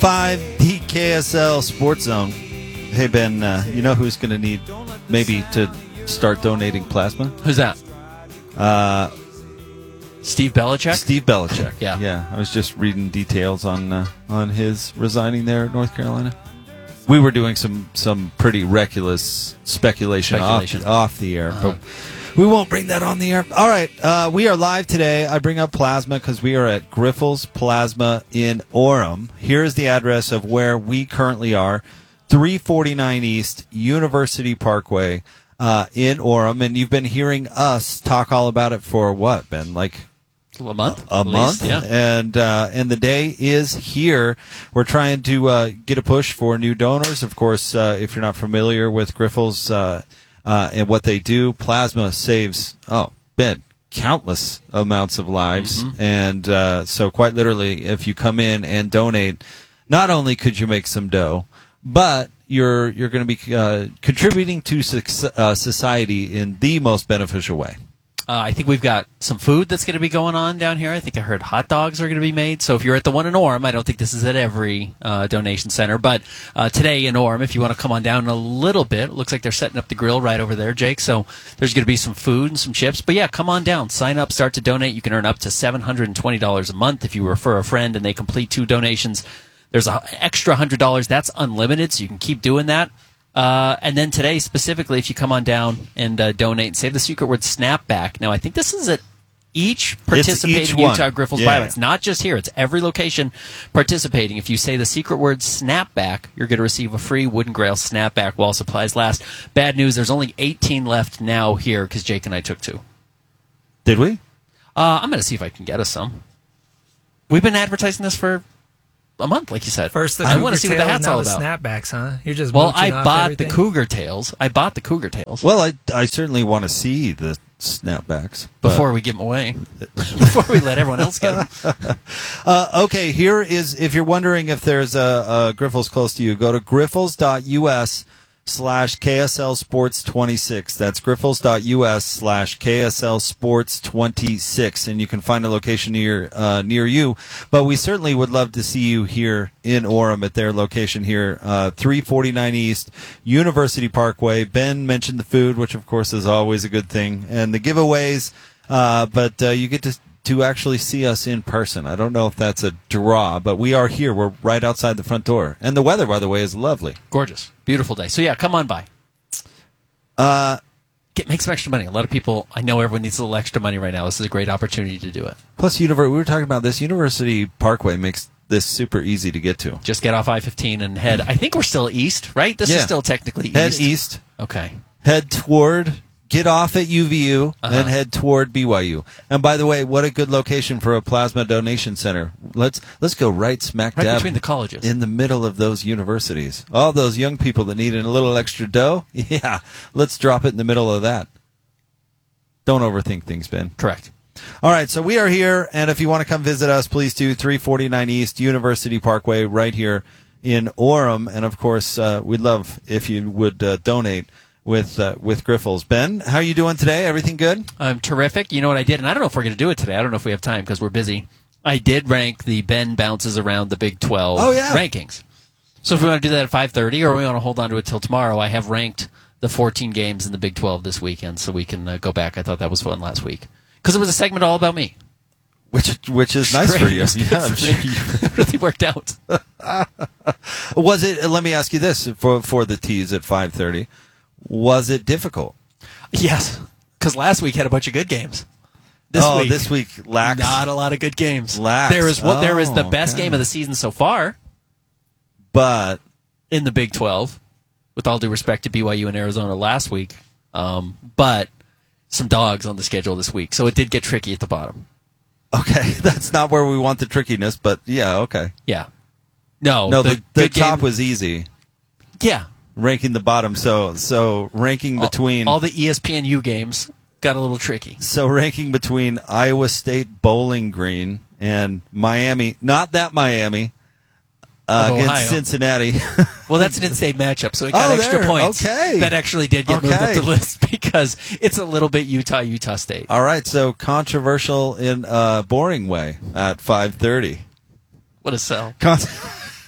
5, the KSL Sports Zone. Hey, Ben, you know who's going to need maybe to start donating plasma? Who's that? Steve Belichick? Steve Belichick. Yeah. Yeah, I was just reading details on his resigning there at North Carolina. We were doing some pretty reckless speculation. Off the air, but we won't bring that on the air. All right, we are live today. I bring up plasma because we are at Grifols Plasma in Orem. Here's the address of where we currently are, 349 East University Parkway in Orem. And you've been hearing us talk all about it for what, Ben? Like a month? A month, yeah. And the day is here. We're trying to get a push for new donors. Of course, if you're not familiar with Grifols and what they do, plasma saves, Ben, countless amounts of lives. Mm-hmm. And so quite literally, if you come in and donate, not only could you make some dough, but you're going to be contributing to society in the most beneficial way. I think we've got some food that's going to be going on down here. I think I heard hot dogs are going to be made. So if you're at the one in Orem, I don't think this is at every donation center, but today in Orem, if you want to come on down a little bit, it looks like they're setting up the grill right over there, Jake. So there's going to be some food and some chips. But yeah, come on down. Sign up, start to donate. You can earn up to $720 a month if you refer a friend and they complete 2 donations. There's an extra $100. That's unlimited, so you can keep doing that. And then today, specifically, if you come on down and donate and say the secret word snapback. Now, I think this is at each participating Utah Grifols Bio. It's not just here. It's every location participating. If you say the secret word snapback, you're going to receive a free Wooden Grail snapback while supplies last. Bad news, there's only 18 left now here because Jake and I took 2. Did we? I'm going to see if I can get us some. We've been advertising this for a month, like you said. First the I want to see what the hat's all the about. Snapbacks, huh? You're just I bought everything. the Cougar Tails. Well, I certainly want to see the snapbacks before we give them away. Before we let everyone else get them. Okay, here is, if you're wondering if there's a Grifols close to you, go to grifols.us/KSL Sports 26. That's grifols.us/KSL Sports 26, and you can find a location near you. But we certainly would love to see you here in Orem at their location here, 349 East University Parkway. Ben mentioned the food, which of course is always a good thing, and the giveaways. But you get to actually see us in person. I don't know if that's a draw, but we are here. We're right outside the front door. And the weather, by the way, is lovely. Gorgeous. Beautiful day. So, yeah, come on by. Make some extra money. A lot of people, I know everyone needs a little extra money right now. This is a great opportunity to do it. Plus, we were talking about this. University Parkway makes this super easy to get to. Just get off I-15 and head. I think we're still east, right? This is still technically east. Head east. Okay. Head toward... Get off at UVU and head toward BYU. And by the way, what a good location for a plasma donation center. Let's go right smack dab between the colleges, in the middle of those universities. All those young people that need a little extra dough. Yeah, let's drop it in the middle of that. Don't overthink things, Ben. Correct. All right, so we are here, and if you want to come visit us, please do 349 East University Parkway right here in Orem. And of course, we'd love if you would donate with Grifols. Ben, how are you doing today? Everything good? I'm terrific. You know what I did? And I don't know if we're going to do it today. I don't know if we have time because we're busy. I did rank the Ben bounces around the Big 12 rankings. So if we want to do that at 5:30 or we want to hold on to it till tomorrow, I have ranked the 14 games in the Big 12 this weekend so we can go back. I thought that was fun last week because it was a segment all about me. Which is nice for you. Yeah, it really worked out. Was it, let me ask you this, for the teas at 5:30, was it difficult? Yes, because last week had a bunch of good games. This week lacks. Not a lot of good games. Lacks. There is the best game of the season so far. But in the Big 12, with all due respect to BYU and Arizona last week, but some dogs on the schedule this week. So it did get tricky at the bottom. Okay, that's not where we want the trickiness, but yeah, okay. Yeah. No, the top was easy. Yeah. Ranking the bottom, so ranking between... All the ESPNU games got a little tricky. So ranking between Iowa State Bowling Green and Miami, not that Miami, against Cincinnati. Well, that's an in-state matchup, so it got extra points. Okay. That actually did get moved up the list because it's a little bit Utah State. All right, so controversial in a boring way at 5:30. What a sell.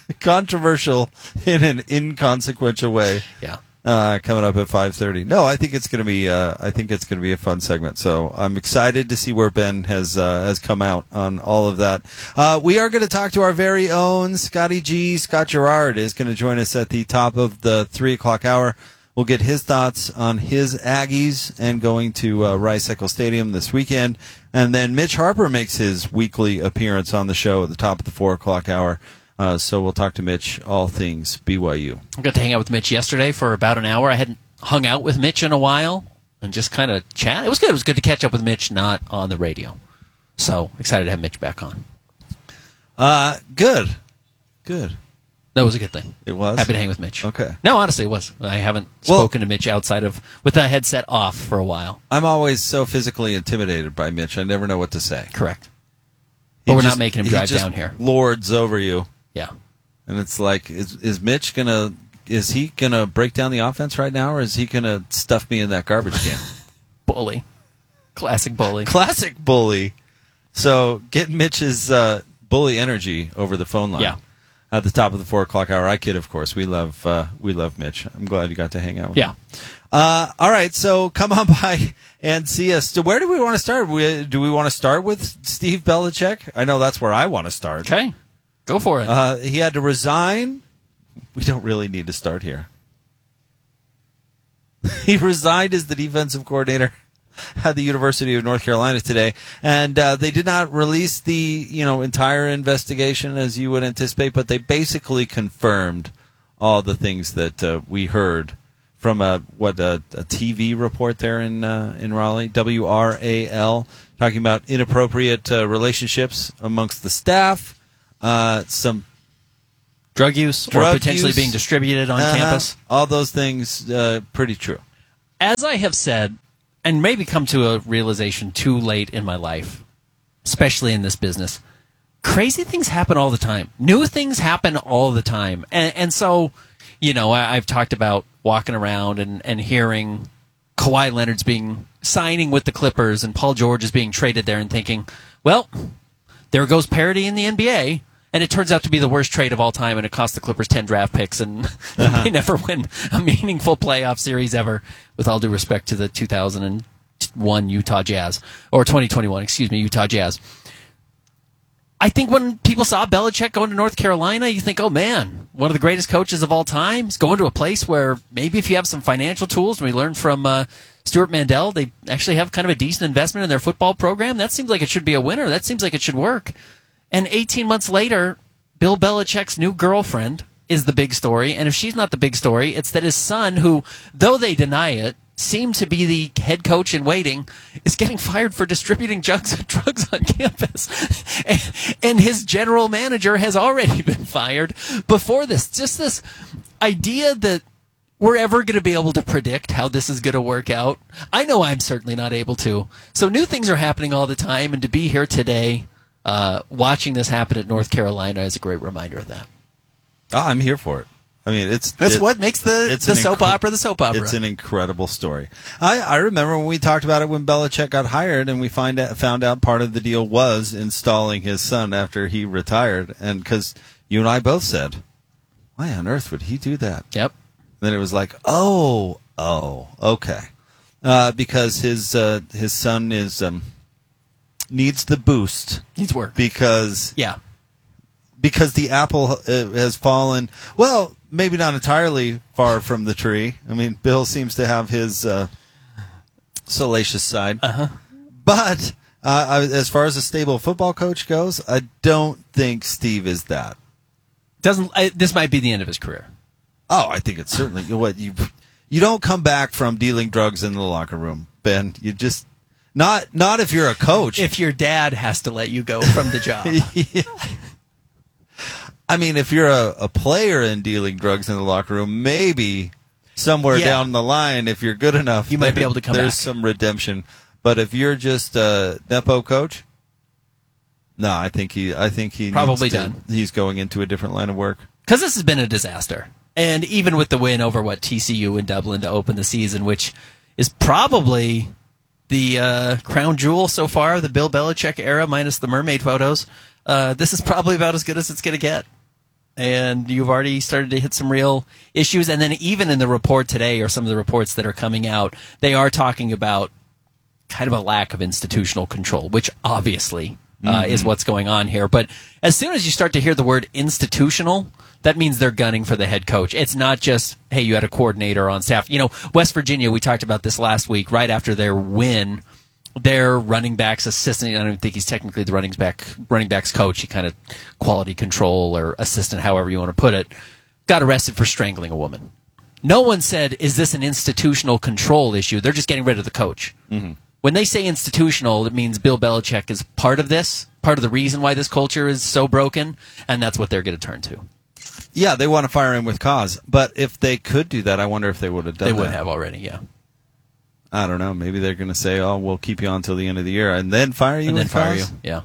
controversial in an inconsequential way. Yeah. Coming up at 5:30. No, I think it's going to be. I think it's going to be a fun segment. So I'm excited to see where Ben has come out on all of that. We are going to talk to our very own Scotty G. Scott Gerard is going to join us at the top of the 3:00 hour. We'll get his thoughts on his Aggies and going to Rice-Eccles Stadium this weekend. And then Mitch Harper makes his weekly appearance on the show at the top of the 4:00 hour. So we'll talk to Mitch all things BYU. I got to hang out with Mitch yesterday for about an hour. I hadn't hung out with Mitch in a while and just kind of chat. It was good. It was good to catch up with Mitch, not on the radio. So excited to have Mitch back on. Good. That was a good thing. It was? Happy to hang with Mitch. Okay. No, honestly, it was. I haven't spoken to Mitch outside of with the headset off for a while. I'm always so physically intimidated by Mitch. I never know what to say. Correct. But we're not making him drive down here. Lords over you. Yeah. And it's like, is Mitch is he gonna break down the offense right now, or is he gonna stuff me in that garbage can? Bully. Classic bully. Classic bully. So get Mitch's bully energy over the phone line. Yeah. At the top of the 4:00 hour. I kid, of course. We love Mitch. I'm glad you got to hang out with him. All right, so come on by and see us. So where do we want to start? Do we want to start with Steve Belichick? I know that's where I want to start. Okay. Go for it. He had to resign. We don't really need to start here. He resigned as the defensive coordinator at the University of North Carolina today, and they did not release the entire investigation as you would anticipate, but they basically confirmed all the things that we heard from a TV report there in Raleigh, WRAL, talking about inappropriate relationships amongst the staff. Some drug use or potentially being distributed on campus. All those things, pretty true. As I have said, and maybe come to a realization too late in my life, especially in this business, crazy things happen all the time. New things happen all the time. And so, I've talked about walking around and hearing Kawhi Leonard's signing with the Clippers and Paul George is being traded there and thinking, well, there goes parity in the NBA. And it turns out to be the worst trade of all time, and it cost the Clippers 10 draft picks, and they never win a meaningful playoff series ever, with all due respect to the 2001 Utah Jazz, or 2021, Utah Jazz. I think when people saw Belichick going to North Carolina, you think, oh man, one of the greatest coaches of all time is going to a place where maybe if you have some financial tools, and we learned from Stuart Mandel, they actually have kind of a decent investment in their football program. That seems like it should be a winner. That seems like it should work. And 18 months later, Bill Belichick's new girlfriend is the big story. And if she's not the big story, it's that his son, who, though they deny it, seemed to be the head coach in waiting, is getting fired for distributing drugs on campus. And his general manager has already been fired before this. Just this idea that we're ever going to be able to predict how this is going to work out. I know I'm certainly not able to. So new things are happening all the time, and to be here today watching this happen at North Carolina is a great reminder of that. Oh, I'm here for it. I mean, that's what makes the soap opera the soap opera. It's an incredible story. I remember when we talked about it when Belichick got hired, and we found out part of the deal was installing his son after he retired, and because you and I both said, why on earth would he do that? Yep. And then it was like, oh, okay, because his son is needs the boost, needs work because the apple has fallen. Well, maybe not entirely far from the tree. I mean, Bill seems to have his salacious side. But as far as a stable football coach goes, I don't think Steve is that. This might be the end of his career. Oh, I think it's certainly what you don't come back from dealing drugs in the locker room, Ben. You just not if you're a coach. If your dad has to let you go from the job. Yeah. I mean, if you're a player in dealing drugs in the locker room, maybe somewhere down the line, if you're good enough, you might be able to come back. There's some redemption. But if you're just a Nepo coach, no, I think he probably done. He's going into a different line of work. Because this has been a disaster. And even with the win over TCU in Dublin to open the season, which is probably the crown jewel so far, the Bill Belichick era minus the mermaid photos, this is probably about as good as it's going to get. and you've already started to hit some real issues. And then even in the report today, or some of the reports that are coming out, they are talking about kind of a lack of institutional control, which obviously is what's going on here. But as soon as you start to hear the word institutional, that means they're gunning for the head coach. It's not just, hey, you had a coordinator on staff. West Virginia, we talked about this last week, right after their win. Their running backs assistant, I don't think he's technically the running backs coach. He kind of quality control or assistant, however you want to put it, got arrested for strangling a woman. No one said, is this an institutional control issue? They're just getting rid of the coach. Mm-hmm. When they say institutional, it means Bill Belichick is part of this, part of the reason why this culture is so broken, and that's what they're going to turn to. Yeah, they want to fire him with cause. But if they could do that, I wonder if they would have done that. They would have already, yeah. I don't know. Maybe they're going to say, oh, we'll keep you on until the end of the year and then fire you with cause? Yeah.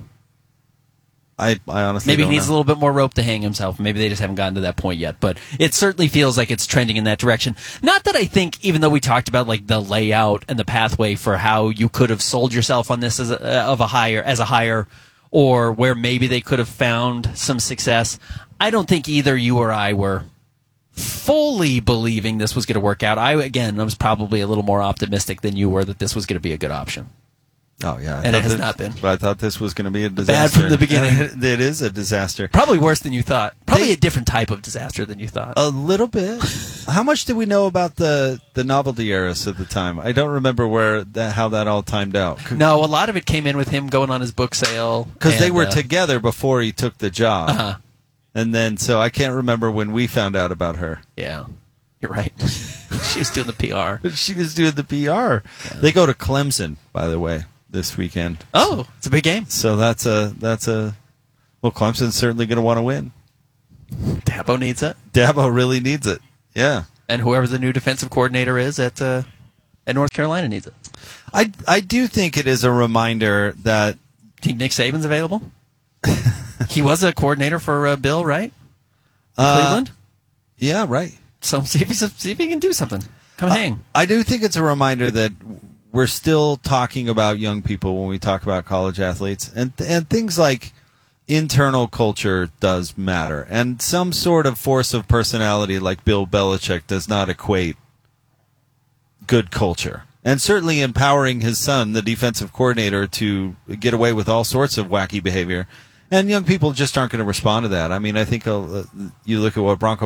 I honestly Maybe don't he needs know. a little bit more rope to hang himself. Maybe they just haven't gotten to that point yet. But it certainly feels like it's trending in that direction. Not that I think, even though we talked about like the layout and the pathway for how you could have sold yourself on this as a hire, or where maybe they could have found some success, I don't think either you or I were fully believing this was going to work out. I was probably a little more optimistic than you were that this was going to be a good option. Oh, yeah. And it has not been. But I thought this was going to be a disaster. Bad from the beginning. It is a disaster. Probably worse than you thought. Probably a different type of disaster than you thought. A little bit. How much did we know about the novelty heiress at the time? I don't remember how that all timed out. No, a lot of it came in with him going on his book sale. Because they were together before he took the job. Uh-huh. And then, so I can't remember when we found out about her. Yeah, you're right. She was doing the PR. She was doing the PR. Yeah. They go to Clemson, by the way, this weekend. Oh, it's a big game. So that's a well, Clemson's certainly going to want to win. Dabo needs it. Dabo really needs it. Yeah. And whoever the new defensive coordinator is at North Carolina needs it. I do think it is a reminder that... Think Nick Saban's available? He was a coordinator for Bill, right? Cleveland? Yeah, right. So see if he can do something. Come hang. I do think it's a reminder that we're still talking about young people when we talk about college athletes. And things like internal culture does matter. And some sort of force of personality like Bill Belichick does not equate good culture. And certainly empowering his son, the defensive coordinator, to get away with all sorts of wacky behavior. And young people just aren't going to respond to that. I mean, I think you look at what Bronco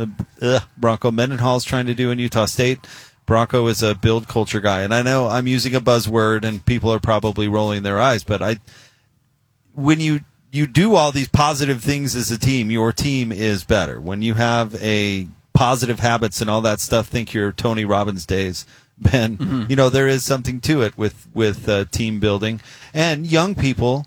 Mendenhall's trying to do in Utah State. Bronco is a build culture guy. And I know I'm using a buzzword and people are probably rolling their eyes, but when you do all these positive things as a team, your team is better. When you have a positive habits and all that stuff, think your Tony Robbins days, Ben. Mm-hmm. There is something to it with team building. And young people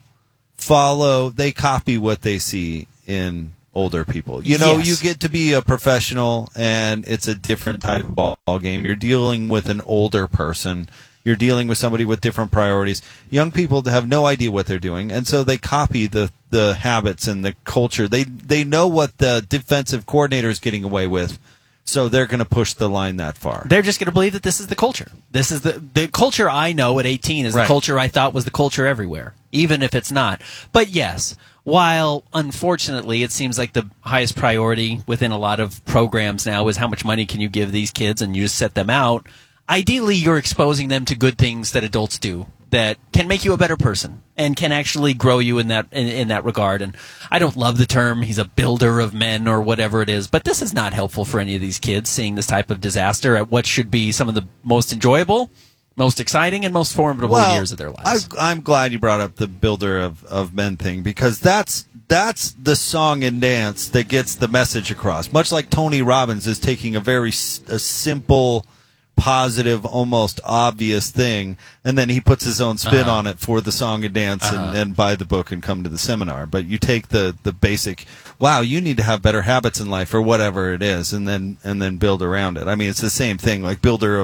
they copy what they see in older people. Yes. You get to be a professional and it's a different type of ball game. You're dealing with an older person. You're dealing with somebody with different priorities. Young people have no idea what they're doing, and so they copy the habits and the culture. They know what the defensive coordinator is getting away with, so they're going to push the line that far. They're just going to believe that this is the culture. This is the culture I know at 18 is the culture I thought was the culture everywhere, even if it's not. But yes, while unfortunately it seems like the highest priority within a lot of programs now is how much money can you give these kids and you just set them out, ideally you're exposing them to good things that adults do that can make you a better person and can actually grow you in that regard. And I don't love the term he's a builder of men or whatever it is, but this is not helpful for any of these kids seeing this type of disaster at what should be some of the most enjoyable, most exciting, and most formidable years of their lives. I'm glad you brought up the builder of men thing, because that's the song and dance that gets the message across. Much like Tony Robbins is taking a simple, positive, almost obvious thing, and then he puts his own spin on it for the song and dance and buy the book and come to the seminar. But you take the basic, wow, you need to have better habits in life or whatever it is, and then build around it. I mean, it's the same thing, like builder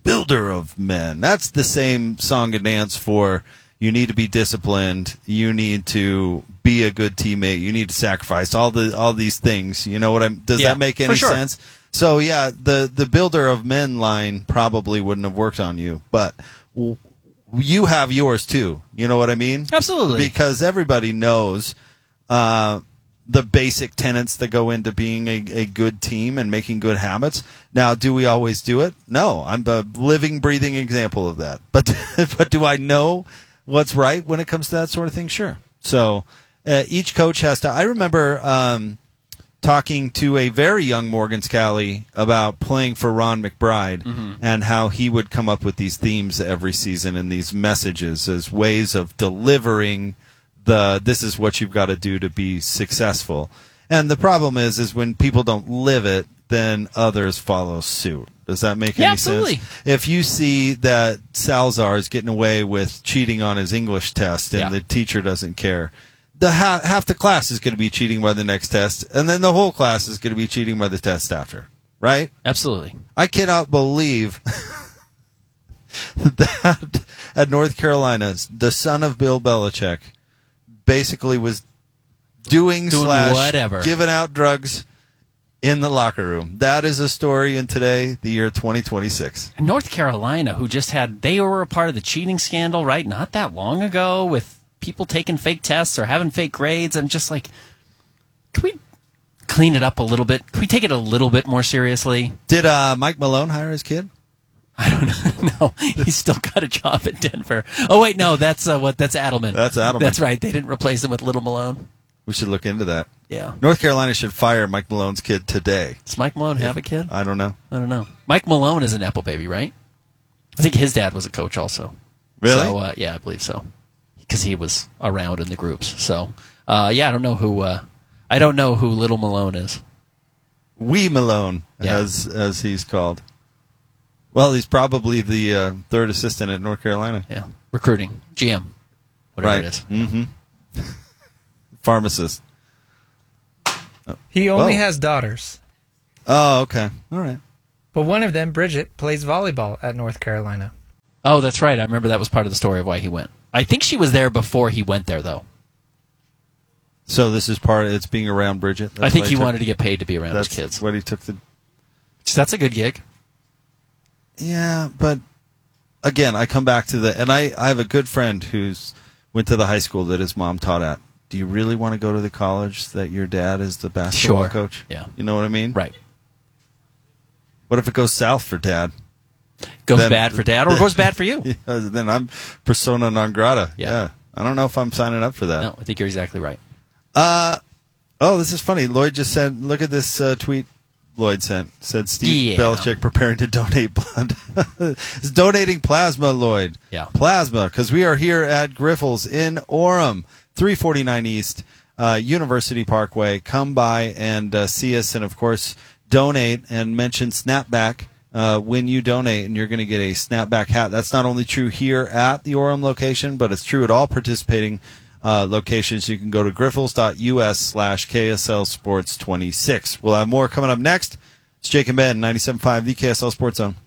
of men. That's the same song and dance for you need to be disciplined, you need to be a good teammate, you need to sacrifice all these things. You know what does that make any sense? So, yeah, the builder of men line probably wouldn't have worked on you, but you have yours too. You know what I mean? Absolutely. Because everybody knows the basic tenets that go into being a good team and making good habits. Now, do we always do it? No, I'm a living, breathing example of that. But but do I know what's right when it comes to that sort of thing? Sure. So each coach has to. I remember talking to a very young Morgan Scally about playing for Ron McBride and how he would come up with these themes every season and these messages as ways of delivering this is what you've got to do to be successful. And the problem is when people don't live it, then others follow suit. Does that make any absolutely. sense? If you see that Salazar is getting away with cheating on his English test and the teacher doesn't care, half the class is going to be cheating by the next test, and then the whole class is going to be cheating by the test after, right? Absolutely. I cannot believe that at North Carolina, the son of Bill Belichick basically was doing whatever, giving out drugs in the locker room. That is a story in today, the year 2026. North Carolina, who they were a part of the cheating scandal, right? Not that long ago with people taking fake tests or having fake grades. I'm just like, can we clean it up a little bit? Can we take it a little bit more seriously? Did Mike Malone hire his kid? I don't know. No, he's still got a job in Denver. Oh wait, no, that's Adelman. That's Adelman. That's right. They didn't replace him with Little Malone. We should look into that. Yeah. North Carolina should fire Mike Malone's kid today. Does Mike Malone have a kid? I don't know. Mike Malone is an Apple baby, right? I think his dad was a coach also. Really? So, yeah, I believe so. Because he was around in the groups. So, I don't know who. I don't know who Little Malone is. Wee Malone, as he's called. Well, he's probably the third assistant at North Carolina. Yeah, recruiting, GM, whatever it is. Mm-hmm. Pharmacist. He only has daughters. Oh, okay. All right. But one of them, Bridget, plays volleyball at North Carolina. Oh, that's right. I remember that was part of the story of why he went. I think she was there before he went there, though. So this is it's being around Bridget? I think he wanted to get paid to be around his kids. That's what he took the... That's a good gig. Yeah, but again, I come back to and I have a good friend who's went to the high school that his mom taught at. Do you really want to go to the college that your dad is the basketball coach? Yeah. You know what I mean? Right. What if it goes south for dad? Goes bad for dad or goes bad for you? Yeah, then I'm persona non grata. Yeah. I don't know if I'm signing up for that. No, I think you're exactly right. This is funny. Lloyd just said, look at this tweet Lloyd sent. Said Steve Belichick preparing to donate blood. He's donating plasma, Lloyd. Yeah. Plasma, because we are here at Griffles in Orem, 349 East, University Parkway. Come by and see us, and, of course, donate and mention Snapback when you donate, and you're going to get a Snapback hat. That's not only true here at the Orem location, but it's true at all participating locations. You can go to griffles.us/KSL Sports 26. We'll have more coming up next. It's Jake and Ben, 97.5, the KSL Sports Zone.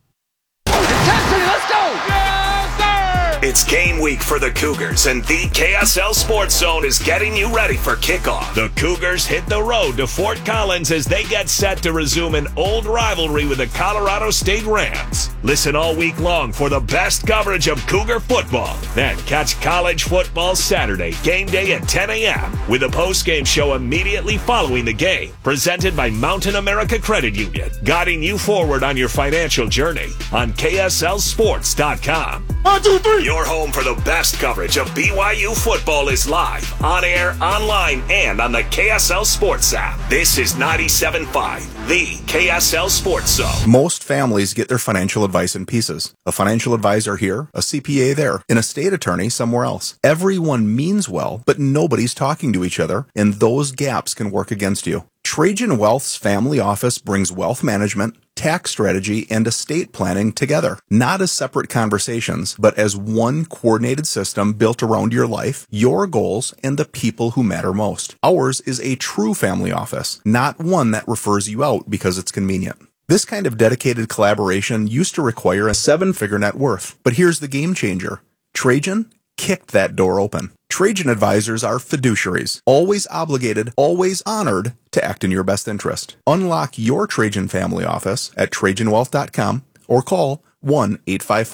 Let's go! Yes, sir! It's game week for the Cougars, and the KSL Sports Zone is getting you ready for kickoff. The Cougars hit the road to Fort Collins as they get set to resume an old rivalry with the Colorado State Rams. Listen all week long for the best coverage of Cougar football. Then catch college football Saturday, game day at 10 a.m. with a post-game show immediately following the game. Presented by Mountain America Credit Union, guiding you forward on your financial journey on KSLSports.com. 1, 2, 3. Your home for the best coverage of BYU football is live, on air, online, and on the KSL Sports app. This is 97.5, the KSL Sports Zone. Most families get their financial advice in pieces. A financial advisor here, a CPA there, an estate attorney somewhere else. Everyone means well, but nobody's talking to each other, and those gaps can work against you. Trajan Wealth's family office brings wealth management, tax strategy, and estate planning together, not as separate conversations, but as one coordinated system built around your life, your goals, and the people who matter most. Ours is a true family office, not one that refers you out because it's convenient. This kind of dedicated collaboration used to require a 7-figure net worth, but here's the game changer. Trajan kicked that door open. Trajan advisors are fiduciaries, always obligated, always honored to act in your best interest. Unlock your Trajan family office at TrajanWealth.com or call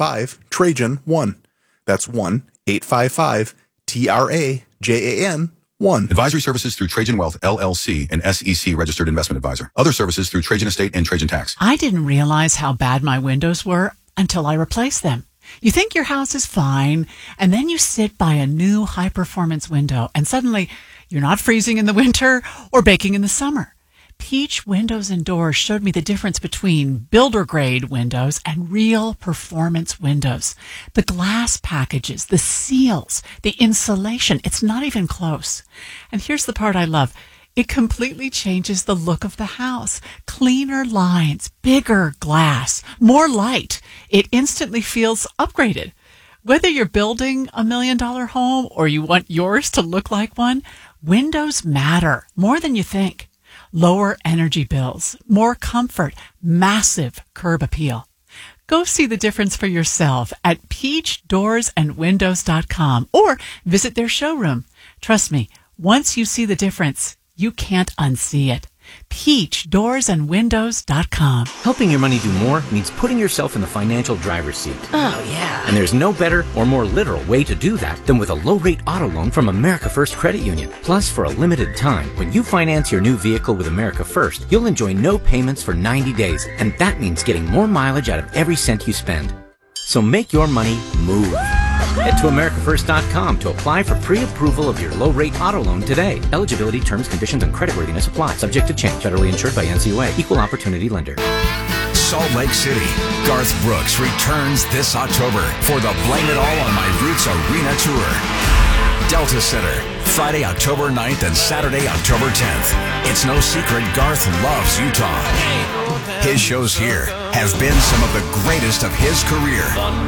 1-855-TRAJAN-1. That's 1-855-TRAJAN 1. Advisory services through Trajan Wealth, LLC, an SEC registered investment advisor. Other services through Trajan Estate and Trajan Tax. I didn't realize how bad my windows were until I replaced them. You think your house is fine, and then you sit by a new high-performance window, and suddenly you're not freezing in the winter or baking in the summer. Peach Windows and Doors showed me the difference between builder-grade windows and real performance windows. The glass packages, the seals, the insulation, it's not even close. And here's the part I love. It completely changes the look of the house. Cleaner lines, bigger glass, more light. It instantly feels upgraded. Whether you're building $1 million home or you want yours to look like one, windows matter more than you think. Lower energy bills, more comfort, massive curb appeal. Go see the difference for yourself at peachdoorsandwindows.com or visit their showroom. Trust me, once you see the difference, you can't unsee it. peachdoorsandwindows.com. Helping your money do more means putting yourself in the financial driver's seat. Oh, yeah. And there's no better or more literal way to do that than with a low-rate auto loan from America First Credit Union. Plus, for a limited time, when you finance your new vehicle with America First, you'll enjoy no payments for 90 days. And that means getting more mileage out of every cent you spend. So make your money move. Head to AmericaFirst.com to apply for pre-approval of your low-rate auto loan today. Eligibility, terms, conditions, and creditworthiness apply. Subject to change. Federally insured by NCUA. Equal Opportunity Lender. Salt Lake City. Garth Brooks returns this October for the Blame It All on My Roots Arena Tour. Delta Center, Friday, October 9th and Saturday, October 10th. It's no secret Garth loves Utah. His shows here have been some of the greatest of his career.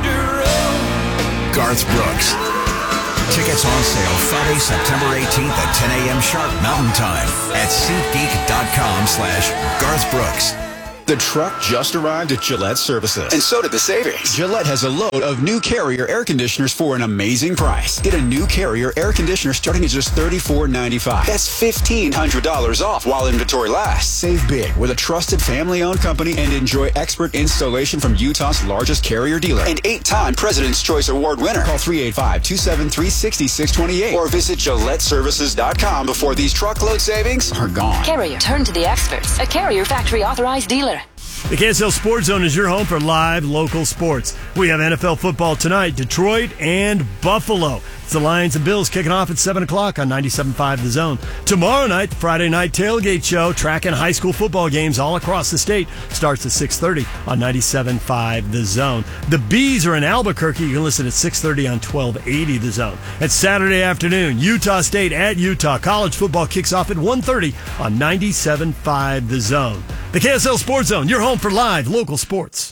Garth Brooks. Tickets on sale Friday, September 18th at 10 a.m. sharp Mountain Time at SeatGeek.com/Garth Brooks. The truck just arrived at Gillette Services. And so did the savings. Gillette has a load of new Carrier air conditioners for an amazing price. Get a new Carrier air conditioner starting at just $34.95. That's $1,500 off while inventory lasts. Save big with a trusted family-owned company and enjoy expert installation from Utah's largest Carrier dealer and 8-time President's Choice Award winner. Call 385-273-6628 or visit GilletteServices.com before these truckload savings are gone. Carrier, turn to the experts. A Carrier factory authorized dealer. The KSL Sports Zone is your home for live local sports. We have NFL football tonight, Detroit and Buffalo. It's the Lions and Bills kicking off at 7 o'clock on 97.5 The Zone. Tomorrow night, the Friday Night Tailgate Show, tracking high school football games all across the state, starts at 6:30 on 97.5 The Zone. The Bees are in Albuquerque. You can listen at 6:30 on 1280 The Zone. It's Saturday afternoon, Utah State at Utah. College football kicks off at 1:30 on 97.5 The Zone. The KSL Sports Zone, your home for live local sports.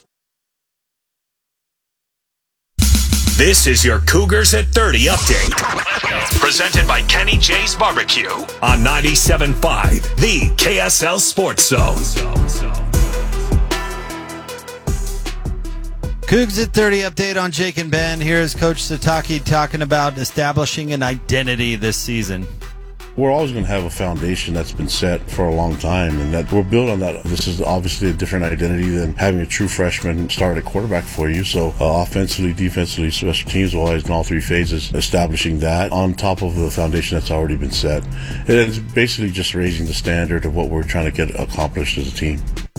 This is your Cougars at 30 update. Presented by Kenny J's Barbecue on 97.5, the KSL Sports Zone. Cougs at 30 update on Jake and Ben. Here's Coach Sataki talking about establishing an identity this season. We're always going to have a foundation that's been set for a long time, and that we're built on that. This is obviously a different identity than having a true freshman start at quarterback for you. So offensively, defensively, special teams-wise, in all three phases, establishing that on top of the foundation that's already been set. And it's basically just raising the standard of what we're trying to get accomplished as a team.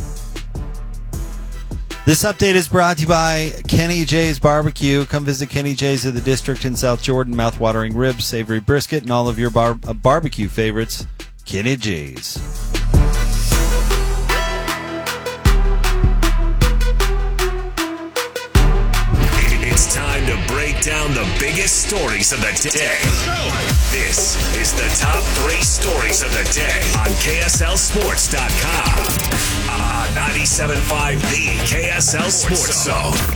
This update is brought to you by Kenny J's Barbecue. Come visit Kenny J's of the District in South Jordan. Mouth-watering ribs, savory brisket, and all of your barbecue favorites. Kenny J's. It's time to break down the biggest stories of the day. This is the top 3 stories of the day on KSLSports.com. 97.5, the KSL Sports Zone.